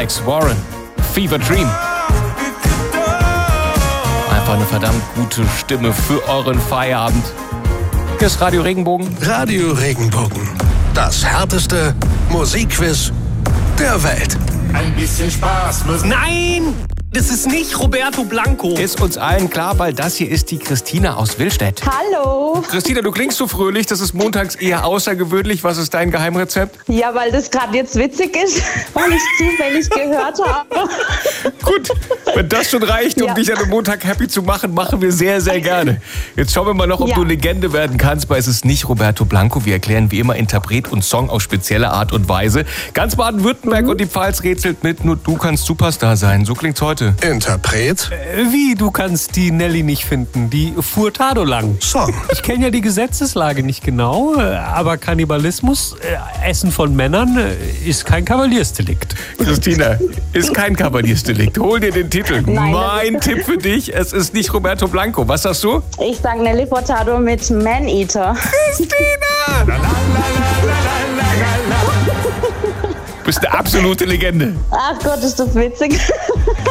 Alex Warren, Fever Dream. Einfach eine verdammt gute Stimme für euren Feierabend. Hier ist Radio Regenbogen. Radio Regenbogen. Das härteste Musikquiz der Welt. Ein bisschen Spaß muss... Nein! Das ist nicht Roberto Blanco. Ist uns allen klar, weil das hier ist die Christina aus Willstedt. Hallo. Christina, du klingst so fröhlich, das ist montags eher außergewöhnlich. Was ist dein Geheimrezept? Ja, weil das gerade jetzt witzig ist, weil ich zufällig gehört habe. Gut, wenn das schon reicht, um dich an einem Montag happy zu machen, machen wir sehr, sehr gerne. Jetzt schauen wir mal noch, ob du Legende werden kannst, weil es ist nicht Roberto Blanco. Wir erklären wie immer Interpret und Song auf spezielle Art und Weise. Ganz Baden-Württemberg und die Pfalz rätselt mit, nur du kannst Superstar sein. So klingt's heute. Interpret. Wie, du kannst die Nelly nicht finden? Die Furtado lang. Song. Ich kenne ja die Gesetzeslage nicht genau, aber Kannibalismus, Essen von Männern, ist kein Kavaliersdelikt. Christina, ist kein Kavaliersdelikt. Hol dir den Titel. Nein. Mein Tipp für dich, es ist nicht Roberto Blanco. Was sagst du? Ich sag Nelly Furtado mit Man-Eater. Christina! Du bist eine absolute Legende. Ach Gott, ist das witzig.